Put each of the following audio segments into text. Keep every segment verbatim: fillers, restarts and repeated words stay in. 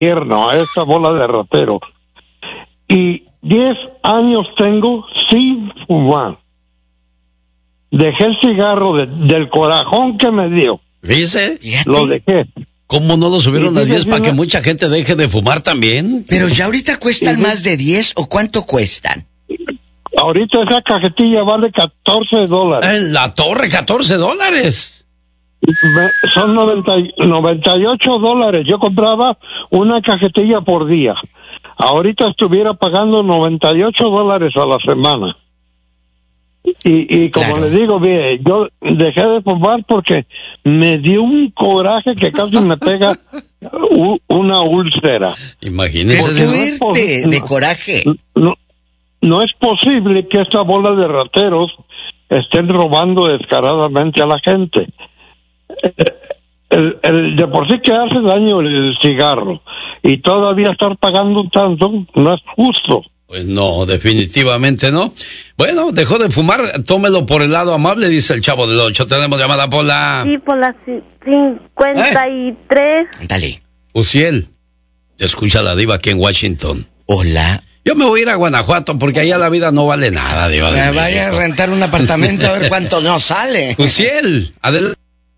infierno a esta bola de ratero. Y diez años tengo sin fumar. Dejé el cigarro de, del corajón que me dio. ¿Dice? Lo dejé. ¿Cómo no lo subieron a diez para que mucha gente deje de fumar también? Pero ya ahorita cuestan más de diez, ¿o cuánto cuestan? Ahorita esa cajetilla vale catorce dólares. En la torre, catorce dólares. Me, son noventa, noventa y ocho dólares. Yo compraba una cajetilla por día. Ahorita estuviera pagando noventa y ocho dólares a la semana. Y, y como claro. le digo, bien, yo dejé de fumar porque me dio un coraje que casi me pega u, una úlcera. Imagínese. ¡Qué fuerte! No, de coraje. No, no es posible que esta bola de rateros estén robando descaradamente a la gente. El, el, de por sí que hace daño el cigarro y todavía estar pagando tanto no es justo. Pues no, definitivamente no. Bueno, dejó de fumar, tómelo por el lado amable, dice el Chavo del Ocho. Tenemos llamada por la... Sí, por la cincuenta y tres. ¿Eh? Dale. Uciel, te escucha la diva aquí en Washington. Hola. Yo me voy a ir a Guanajuato porque allá la vida no vale nada, diva. Me vaya a rentar un apartamento a ver cuánto nos sale. Uciel, adelante.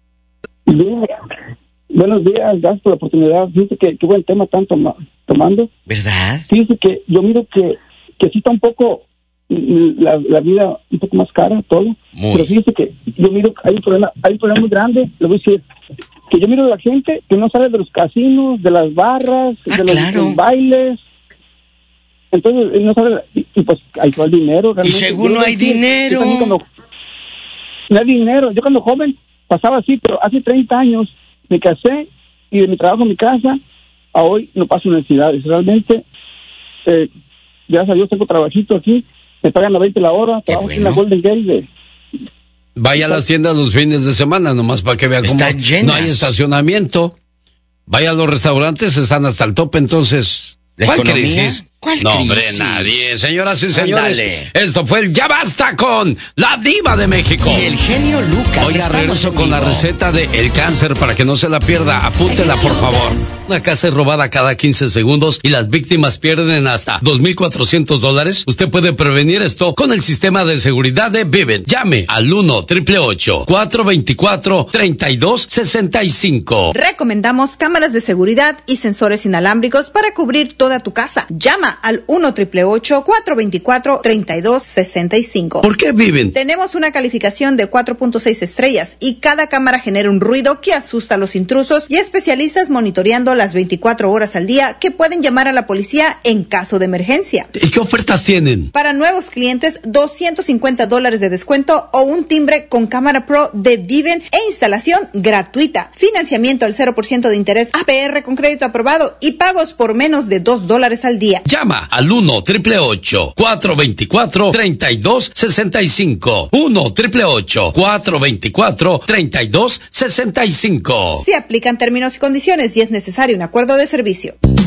Bien. Buenos días, gracias por la oportunidad. Fíjese que qué buen tema están toma, tomando. ¿Verdad? Fíjese que yo miro que, que sí está un poco la, la vida un poco más cara, todo. Muy. Pero fíjese que yo miro que hay un problema, hay un problema muy grande, le voy a decir, que yo miro a la gente que no sale de los casinos, de las barras, ah, de los claro. bailes. Entonces, no sabe, y, y pues ahí va el dinero. Realmente. Y según no hay decir, dinero. Cuando, no hay dinero. Yo cuando joven pasaba así, pero hace treinta años me casé y de mi trabajo a mi casa a hoy no paso necesidades. Realmente, eh, gracias a Dios tengo trabajito aquí, me pagan a veinte la hora, trabajo bueno. en la Golden Gate. De... Vaya a las tiendas los fines de semana, nomás para que vea cómo no hay estacionamiento. Vaya a los restaurantes, están hasta el tope, entonces... ¿Cuál crisis? ¿Cuál no, crisis? hombre, nadie. Señoras y señores, Andale. Esto fue el Ya Basta con la Diva de México. Y el genio Lucas. Oiga, regreso con la receta de el cáncer para que no se la pierda. Apúntela, por favor. Una casa es robada cada quince segundos y las víctimas pierden hasta dos mil cuatrocientos dólares. Usted puede prevenir esto con el sistema de seguridad de Vivint. Llame al uno, ocho ocho ocho, cuatro dos cuatro, tres dos seis cinco. Recomendamos cámaras de seguridad y sensores inalámbricos para cubrir toda tu casa. Llama al uno, ocho ocho ocho, cuatro dos cuatro, tres dos seis cinco. ¿Por qué Vivint? Tenemos una calificación de cuatro punto seis estrellas y cada cámara genera un ruido que asusta a los intrusos y especialistas monitoreando las veinticuatro horas al día que pueden llamar a la policía en caso de emergencia. ¿Y qué ofertas tienen? Para nuevos clientes, doscientos cincuenta dólares de descuento o un timbre con cámara pro de Vivint e instalación gratuita. Financiamiento al cero por ciento de interés A P R con crédito aprobado y pagos por menos de dos dólares al día. Llama al uno, ocho ocho ocho, cuatro dos cuatro, tres dos seis cinco. uno, ocho ocho ocho, cuatro dos cuatro, tres dos seis cinco. Se aplican términos y condiciones y es necesario un acuerdo de servicio.